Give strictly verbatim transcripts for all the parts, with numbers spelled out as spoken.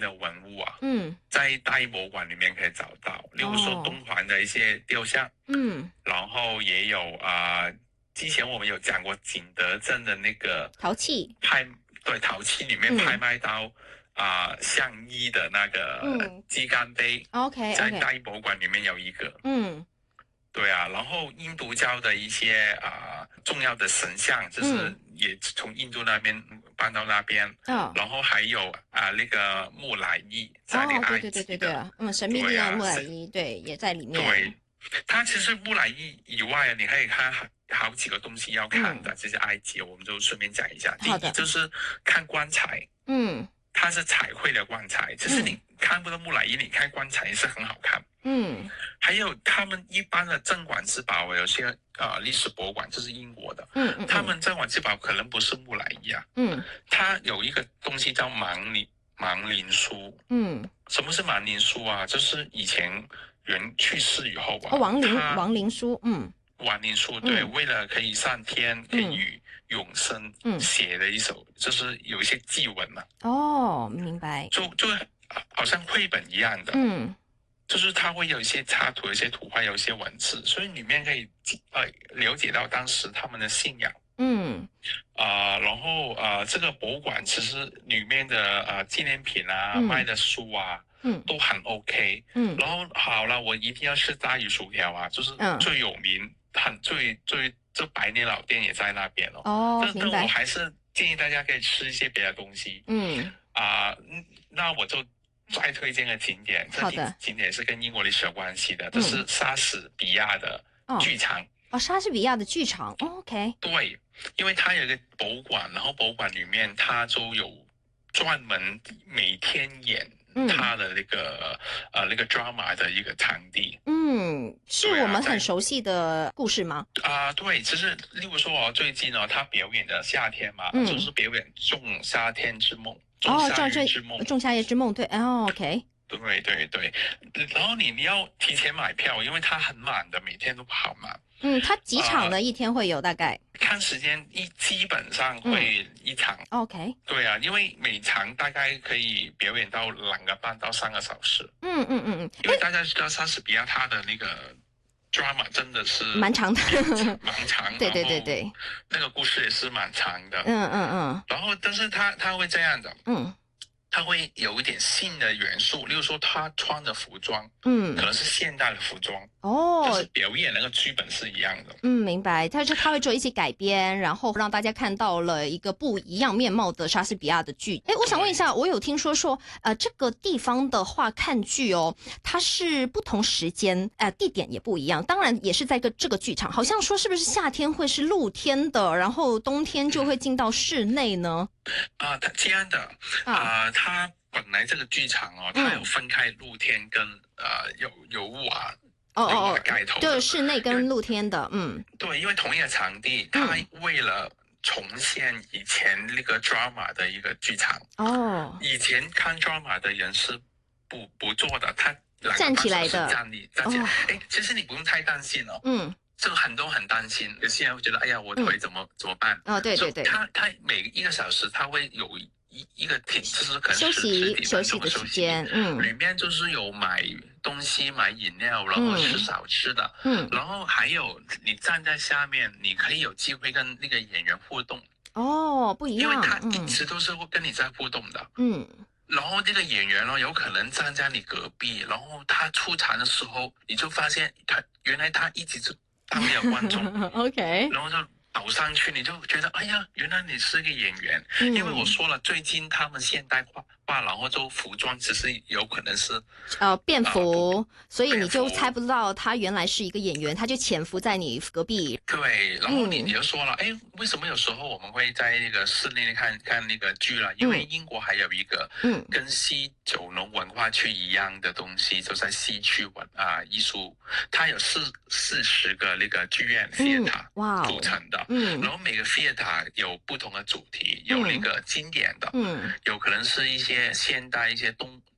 的文物啊， 嗯， 在大英博物馆里面可以找到，例如说哦东环的一些雕像， 嗯， 然后也有啊、呃之前我们有讲过景德镇的那个陶器， 拍对陶器里面嗯拍卖到啊、呃相依的那个嗯鸡肝杯， ，OK 在 OK， 大英博物馆里面有一个。 嗯对啊，然后印度教的一些啊、呃重要的神像，就是嗯也从印度那边搬到那边， 哦然后还有啊、呃那个木乃伊在哦，对埃对对及的， 对对啊，嗯，神秘力对啊， 量木乃是伊，对，也在里面， 对，它其实木乃伊以外，你可以看好好几个东西要看的，这些埃及我们就顺便讲一下。第好的一就是看棺材， 嗯它是彩绘的棺材，其实嗯你看不到木乃伊，你看棺材也是很好看。 嗯还有他们一般的镇馆之宝，有些呃历史博物馆，这是英国的， 嗯嗯， 他们镇馆之宝可能不是木乃伊啊， 嗯它有一个东西叫亡灵亡灵书。 嗯， 什么是亡灵书啊？就是以前人去世以后啊， 哦，亡灵他亡灵书，嗯亡灵书，对， 嗯为了可以上天，可以永生， 嗯写的一首，就是有一些祭文嘛、 哦，明白， 就就好像绘本一样的， 嗯就是它会有一些插图、有一些图画、有一些文字，所以里面可以呃了解到当时他们的信仰嗯啊、呃然后呃，这个博物馆其实里面的呃纪念品啊、 嗯卖的书啊嗯都很 OK。 嗯然后好了，我一定要吃炸鱼薯条啊，就是嗯最有名、很最最这百年老店也在那边哦。 哦， 但但我明白， 还是建议大家可以吃一些别的东西嗯啊、嗯那我就再推荐个景点，这景好的景点是跟英国历史有关系的，这是莎士比亚的哦剧场。 哦，莎士比亚的剧场，哦，OK， 对，因为它有一个博物馆，然后博物馆里面它就有专门每天演嗯它的那个、呃那个 drama 的一个场地嗯，是对啊我们很在熟悉的故事吗？ 啊、对，其实例如说哦，最近呢，他表演的夏天嘛， 嗯就是表演《仲夏天之梦》， 哦， 仲夏这日之梦这，仲夏夜之梦，对，哦，OK， 对对对，然后你你要提前买票，因为它很满的，每天都好满。 嗯，它几场呢？一天会有大概看时间一基本上会一场， ，OK， 对啊，因为每场大概可以表演到两个半到三个小时， 嗯嗯嗯因为大家知道莎士比亚他的那个 drama 真的是嗯，蛮长的， 蛮长， 对对对然后对， 那个故事也是蛮长的， 嗯嗯嗯然后但是他他会这样的， 嗯他会有一点新的元素，例如说他穿的服装可嗯， 能是现代的服装，就哦是，表演那个剧本是一样的。 嗯，明白，但是他会做一些改编，然后让大家看到了一个不一样面貌的莎士比亚的剧。哎，我想问一下，我有听说说，呃，这个地方的话看剧哦，它是不同时间，呃，地点也不一样，当然也是在个这个剧场，好像说是不是夏天会是露天的，然后冬天就会进到室内呢？ 啊，他这样的啊， 啊，他本来这个剧场哦， 嗯它有分开露天跟呃有有瓦哦有瓦哦哦， 盖头的， 就是室内跟露天的，嗯对，因为同一个场地，它为了重现以前那个 drama 的一个剧场， 哦， 以前看 drama 的人是不不坐的，他两个站起来半小时的站立站起来哦。 哎，其实你不用太担心哦， 嗯， 这个很多很担心，有些人会觉得，哎呀，我腿怎么、怎么办？ 哦，对对对， 他他每一个小时他会有一一个停，就是可能休十十息几休息的分钟休息。 时间，嗯里面就是有买东西、买饮料，然后吃嗯少吃的， 嗯， 然后还有你站在下面，你可以有机会跟那个演员互动， 哦，不一因为他样，嗯一直都是会跟你在互动的。 嗯， 然后这个演员哦，有可能站在你隔壁，然后他出场的时候，你就发现他原来他一直是当你的观众， OK， 然后就走上去，你就觉得哎呀，原来你是个演员。 嗯因为我说了，最近他们现代化化，然后就服装其实有可能是呃便服，所以你便服就猜不到他原来是一个演员，他就潜伏在你隔壁， 对，然后你嗯你就说了，哎、为什么有时候我们会在那个室内看看那个剧了？因为英国还有一个嗯跟西九龙文化区一样的东西，就在西区文啊、艺术，它有四四十个那个剧院 theater 哇哦组成的， 嗯然后每个 theater 有不同的主题，有那个经典的， 嗯有可能是一些现代、一些东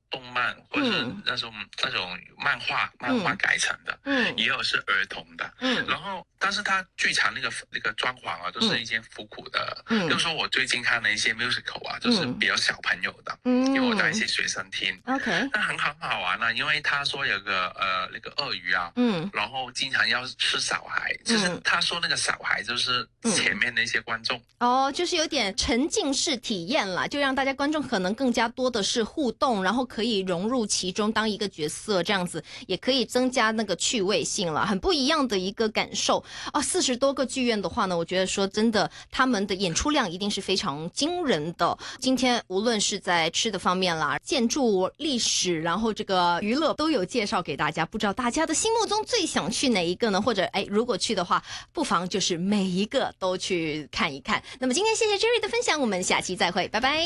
动漫或者是那种、嗯、那种漫画漫画改成的，嗯，也有是儿童的，嗯，然后但是它剧场那个那个装潢啊，都是一些复古的，嗯，就是说我最近看的一些 musical 啊，就是比较小朋友的，嗯，因为我带一些学生听 ，OK， 那很很好玩啊，因为他说有个呃那个鳄鱼啊，嗯，然后经常要吃小孩，就是他说那个小孩就是前面的一些观众， 嗯、哦，就是有点沉浸式体验啦，就让大家观众可能更加多的是互动，然后可以融入其中当一个角色，这样子也可以增加那个趣味性了，很不一样的一个感受啊！四十多个剧院的话呢，我觉得说真的，他们的演出量一定是非常惊人的。今天无论是在吃的方面啦、建筑、历史，然后这个娱乐都有介绍给大家。不知道大家的心目中最想去哪一个呢？或者哎，如果去的话，不妨就是每一个都去看一看。那么今天谢谢 Jerry 的分享，我们下期再会，拜拜。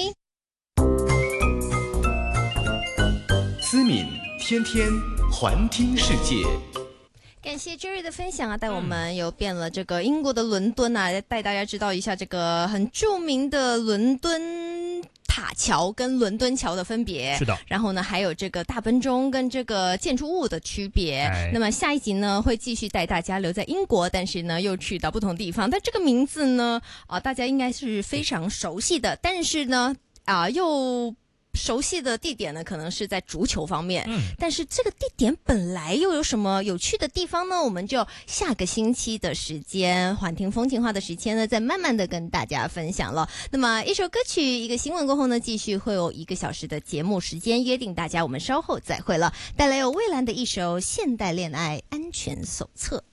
思敏天天环听世界， 感谢 Jerry 的分享啊，带我们游遍了这个英国的伦敦啊，带大家知道一下这个很著名的伦敦塔桥跟伦敦桥的分别。 是的， 然后呢，还有这个大笨钟跟这个建筑物的区别。哎、那么下一集呢，会继续带大家留在英国，但是呢，又去到不同地方。但这个名字呢，啊，大家应该是非常熟悉的，但是呢，啊，又熟悉的地点呢，可能是在足球方面，嗯，但是这个地点本来又有什么有趣的地方呢？我们就下个星期的时间，环听风情话的时间呢，再慢慢的跟大家分享了。那么一首歌曲，一个新闻过后呢，继续会有一个小时的节目时间，约定大家我们稍后再会了。带来有蔚蓝的一首《现代恋爱安全手册》。